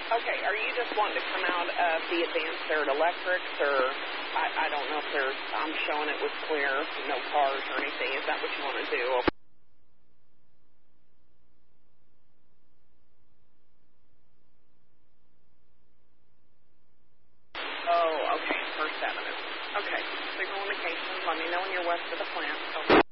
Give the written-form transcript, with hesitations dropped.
Okay, are you just wanting to come out of the advanced there at Electrics, or I don't know if there's, I'm showing it was clear, no cars or anything. Is that what you want to do? Oh, okay, First Avenue. Okay, signal indications. Let me know when you're west of the plant. Okay.